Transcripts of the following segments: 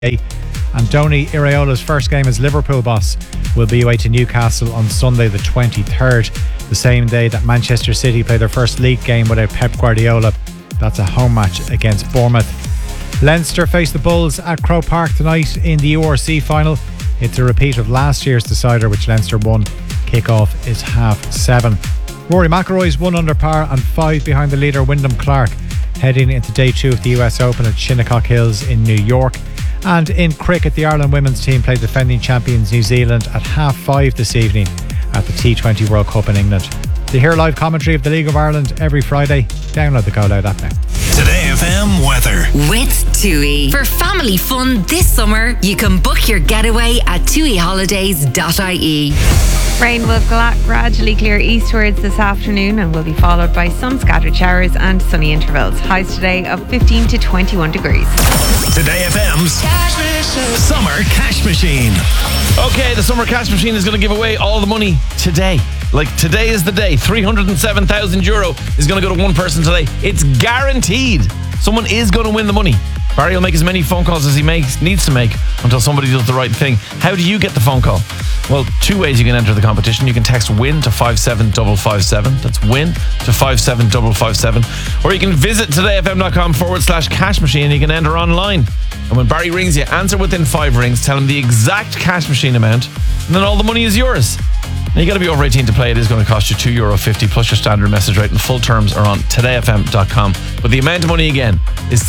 Andoni Iraola's first game as Liverpool boss will be away to Newcastle on Sunday the 23rd, the same day that Manchester City play their first league game without Pep Guardiola. That's a home match against Bournemouth. Leinster face the Bulls at Croke Park tonight in the URC final. It's a repeat of last year's decider, which Leinster won. Kick-off is 7:30. Rory McIlroy's 1 under par and 5 behind the leader Wyndham Clark, heading into day 2 of the US Open at Shinnecock Hills in New York. And in cricket, the Ireland women's team played defending champions New Zealand at 5:30 this evening at the T20 World Cup in England. To hear live commentary of the League of Ireland every Friday, download the Go Loud app now. Today FM weather with TUI. For family fun this summer, you can book your getaway at tuiholidays.ie. Rain will gradually clear eastwards this afternoon and will be followed by some scattered showers and sunny intervals. Highs today of 15 to 21 degrees. Today FM's Summer Cash Machine. Okay, the Summer Cash Machine is going to give away all the money today. Like, today is the day. €307,000 is going to go to one person today. It's guaranteed. Someone is going to win the money. Barry will make as many phone calls as he needs to make until somebody does the right thing. How do you get the phone call? Well, 2 ways you can enter the competition. You can text WIN to 57557. That's WIN to 57557. Or you can visit todayfm.com/cash machine and you can enter online. And when Barry rings you, answer within 5 rings, tell him the exact cash machine amount, and then all the money is yours. Now, you got to be over 18 to play. It is going to cost you €2.50 plus your standard message rate, and full terms are on todayfm.com. But the amount of money again is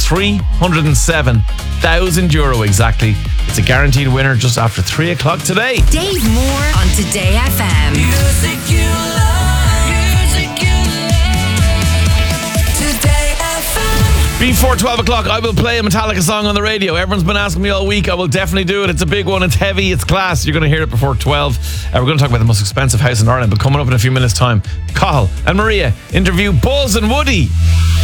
€307,000 exactly. It's a guaranteed winner just after 3 o'clock today. Dave Moore on Today FM. Music you love, music you love. Today FM. Before 12 o'clock, I will play a Metallica song on the radio. Everyone's been asking me all week. I will definitely do it. It's a big one. It's heavy. It's class. You're going to hear it before 12. We're going to talk about the most expensive house in Ireland. But coming up in a few minutes' time, Cathal and Maria interview Buzz and Woody.